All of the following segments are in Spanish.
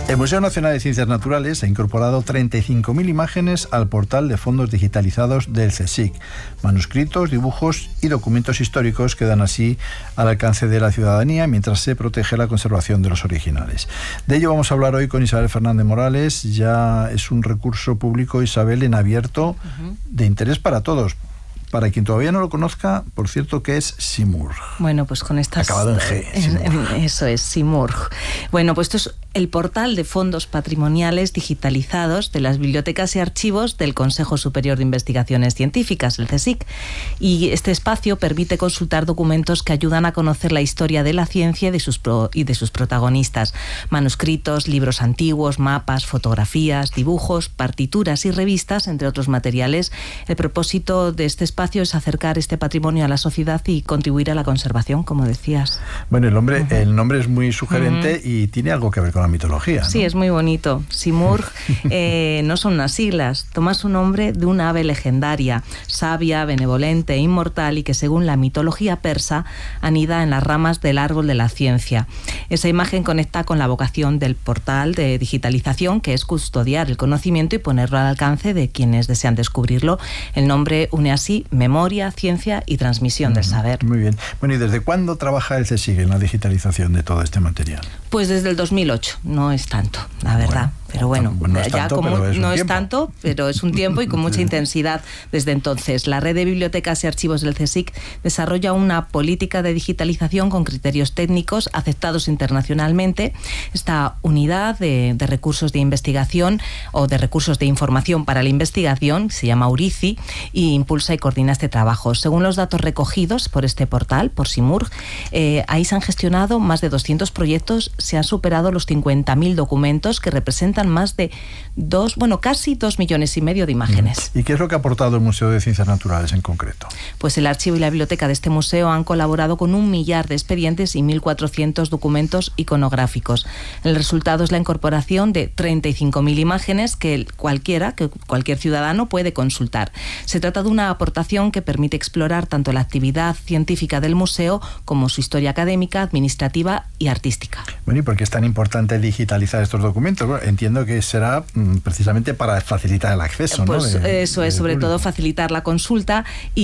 El Museo Nacional de Ciencias Naturales ha incorporado 35.000 imágenes al portal de fondos digitalizados del CSIC. Manuscritos, dibujos y documentos históricos quedan así al alcance de la ciudadanía mientras se protege la conservación de los originales. De ello vamos a hablar hoy con Isabel Fernández Morales. Ya es un recurso público, Isabel, en abierto, de interés para todos. Para quien todavía no lo conozca, por cierto, ¿qué es Simurg? Bueno, pues con estas... Acabado en G. Eso es, Simurg. Bueno, pues esto es el portal de fondos patrimoniales digitalizados de las bibliotecas y archivos del Consejo Superior de Investigaciones Científicas, el CSIC. Y este espacio permite consultar documentos que ayudan a conocer la historia de la ciencia y de sus protagonistas. Manuscritos, libros antiguos, mapas, fotografías, dibujos, partituras y revistas, entre otros materiales. El propósito de este espacio es acercar este patrimonio a la sociedad y contribuir a la conservación, como decías. Bueno, el nombre es muy sugerente y tiene algo que ver con la mitología, ¿no? Sí, es muy bonito. Simurg no son unas siglas, toma su nombre de una ave legendaria, sabia, benevolente e inmortal, y que según la mitología persa anida en las ramas del árbol de la ciencia. Esa imagen conecta con la vocación del portal de digitalización, que es custodiar el conocimiento y ponerlo al alcance de quienes desean descubrirlo. El nombre une así memoria, ciencia y transmisión del saber. Muy bien. Bueno, ¿y desde cuándo trabaja el CSIC en la digitalización de todo este material? Pues desde el 2008, no es tanto, la verdad. Pero bueno, no es ya tanto, como pero es no un es tiempo. tanto, pero es un tiempo y con mucha intensidad desde entonces. La red de bibliotecas y archivos del CSIC desarrolla una política de digitalización con criterios técnicos aceptados internacionalmente. Esta unidad de recursos de investigación o de recursos de información para la investigación se llama URICI y impulsa y coordina este trabajo. Según los datos recogidos por este portal, por Simurg, ahí se han gestionado más de 200 proyectos, se han superado los 50.000 documentos que representan más de casi 2,5 millones de imágenes. ¿Y qué es lo que ha aportado el Museo de Ciencias Naturales en concreto? Pues el archivo y la biblioteca de este museo han colaborado con 1 millar de expedientes y 1.400 documentos iconográficos. El resultado es la incorporación de 35.000 imágenes que cualquier ciudadano puede consultar. Se trata de una aportación que permite explorar tanto la actividad científica del museo como su historia académica, administrativa y artística. Bueno, ¿y por qué es tan importante digitalizar estos documentos? Bueno, entiendo que será precisamente para facilitar el acceso, ¿no? Pues eso es, sobre todo facilitar la consulta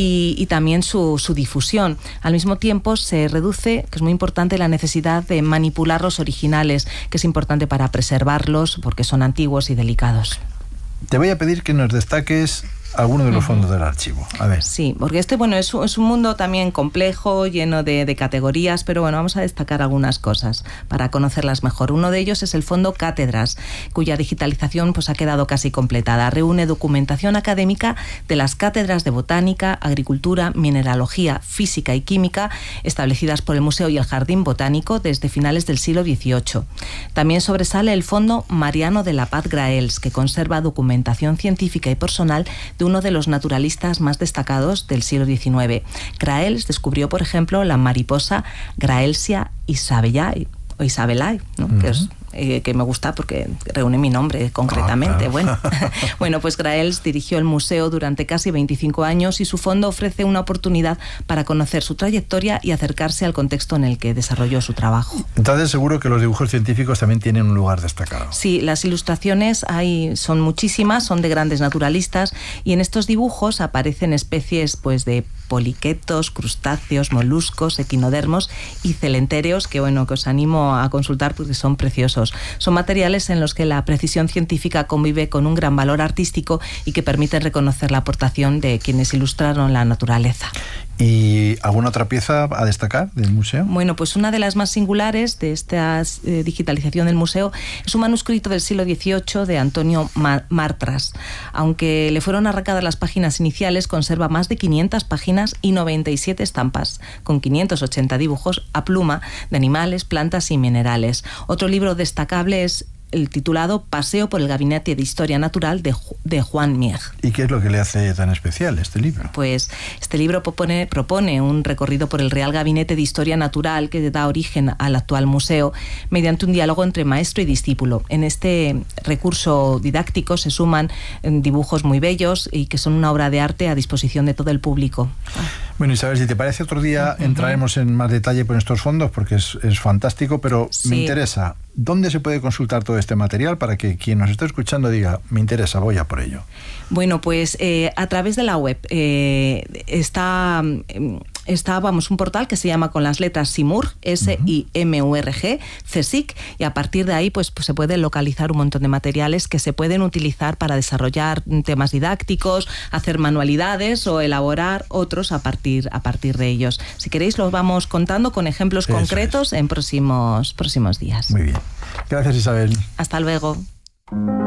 y también su difusión. Al mismo tiempo se reduce, que es muy importante, la necesidad de manipular los originales, que es importante para preservarlos porque son antiguos y delicados. Te voy a pedir que nos destaques alguno de los fondos del archivo. A ver. Sí, porque es un mundo también complejo, lleno de categorías, pero bueno, vamos a destacar algunas cosas para conocerlas mejor. Uno de ellos es el fondo Cátedras, cuya digitalización pues ha quedado casi completada. Reúne documentación académica de las cátedras de botánica, agricultura, mineralogía, física y química establecidas por el Museo y el Jardín Botánico desde finales del siglo XVIII. También sobresale el fondo Mariano de la Paz Graells, que conserva documentación científica y personal de uno de los naturalistas más destacados del siglo XIX. Graells descubrió, por ejemplo, la mariposa Graelsia isabelae, ¿no? Que me gusta porque reúne mi nombre concretamente. Claro. Bueno, pues Graells dirigió el museo durante casi 25 años y su fondo ofrece una oportunidad para conocer su trayectoria y acercarse al contexto en el que desarrolló su trabajo. Entonces seguro que los dibujos científicos también tienen un lugar destacado. Sí, las ilustraciones son muchísimas, son de grandes naturalistas y en estos dibujos aparecen especies pues de poliquetos, crustáceos, moluscos, equinodermos y celentéreos que os animo a consultar porque son preciosos. Son materiales en los que la precisión científica convive con un gran valor artístico y que permiten reconocer la aportación de quienes ilustraron la naturaleza. ¿Y alguna otra pieza a destacar del museo? Bueno, pues una de las más singulares de esta digitalización del museo es un manuscrito del siglo XVIII de Antonio Martras. Aunque le fueron arrancadas las páginas iniciales, conserva más de 500 páginas y 97 estampas, con 580 dibujos a pluma de animales, plantas y minerales. Otro libro destacable es el titulado Paseo por el Gabinete de Historia Natural de Juan Mieg. ¿Y qué es lo que le hace tan especial este libro? Pues este libro propone un recorrido por el Real Gabinete de Historia Natural que da origen al actual museo mediante un diálogo entre maestro y discípulo. En este recurso didáctico se suman dibujos muy bellos y que son una obra de arte a disposición de todo el público. Bueno, Isabel, si te parece, otro día entraremos en más detalle por estos fondos porque es fantástico, pero sí. Me interesa ¿Dónde se puede consultar todo este material para que quien nos esté escuchando diga, me interesa, voy a por ello? Bueno, pues a través de la web está un portal que se llama con las letras SIMURG, SIMURG, CSIC, y a partir de ahí pues se puede localizar un montón de materiales que se pueden utilizar para desarrollar temas didácticos, hacer manualidades o elaborar otros a partir de ellos. Si queréis los vamos contando con ejemplos concretos en próximos días. Muy bien. Gracias, Isabel. Hasta luego.